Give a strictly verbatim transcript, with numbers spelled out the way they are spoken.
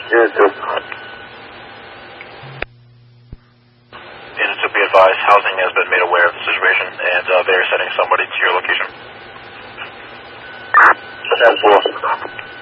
Unit two. Unit two, be advised, housing has been made aware of the situation, and uh, they are sending somebody to your location. ten four.